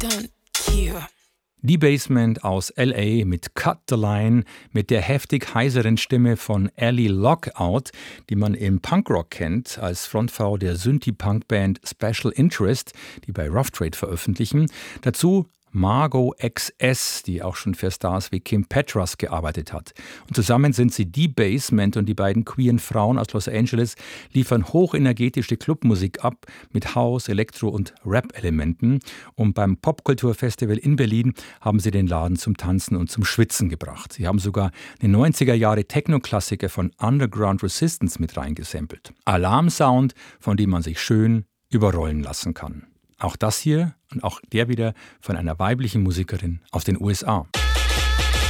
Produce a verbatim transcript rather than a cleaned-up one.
don't care. Die Basement aus L A mit Cut the Line, mit der heftig heiseren Stimme von Ally Lockout, die man im Punkrock kennt, als Frontfrau der Synthie-Punk-Band Special Interest, die bei Rough Trade veröffentlichen. Dazu Margo X S, die auch schon für Stars wie Kim Petras gearbeitet hat. Und zusammen sind sie die Basement, und die beiden queeren Frauen aus Los Angeles liefern hochenergetische Clubmusik ab mit House-, Elektro- und Rap-Elementen. Und beim Popkulturfestival in Berlin haben sie den Laden zum Tanzen und zum Schwitzen gebracht. Sie haben sogar den neunziger Jahre Techno-Klassiker von Underground Resistance mit reingesampelt. Alarmsound, von dem man sich schön überrollen lassen kann. Auch das hier und auch der wieder von einer weiblichen Musikerin aus den U S A.